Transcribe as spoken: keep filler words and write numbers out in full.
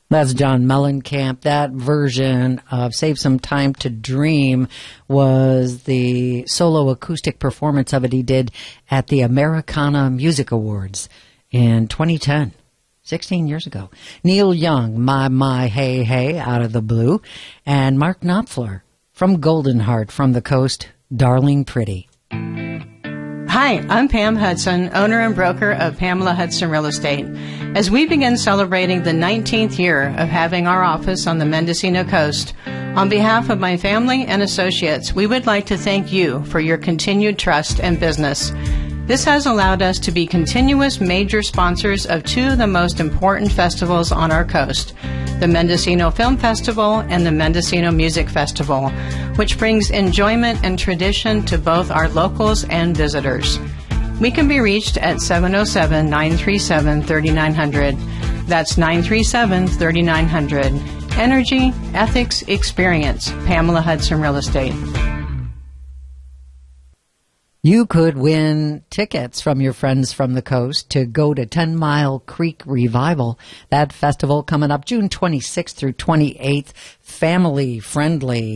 That's John Mellencamp. That version of Save Some Time to Dream was the solo acoustic performance of it he did at the Americana Music Awards in twenty ten, sixteen years ago. Neil Young, My, My, Hey, Hey, Out of the Blue, and Mark Knopfler from Golden Heart from the Coast, Darling Pretty. Hi, I'm Pam Hudson, owner and broker of Pamela Hudson Real Estate. As we begin celebrating the nineteenth year of having our office on the Mendocino coast, on behalf of my family and associates, we would like to thank you for your continued trust and business. This has allowed us to be continuous major sponsors of two of the most important festivals on our coast, the Mendocino Film Festival and the Mendocino Music Festival, which brings enjoyment and tradition to both our locals and visitors. We can be reached at seven oh seven, nine three seven, three nine zero zero. That's nine three seven, three nine zero zero. Energy, Ethics, Experience, Pamela Hudson Real Estate. You could win tickets from your friends from the coast to go to Ten Mile Creek Revival. That festival coming up June twenty-sixth through twenty-eighth. Family friendly.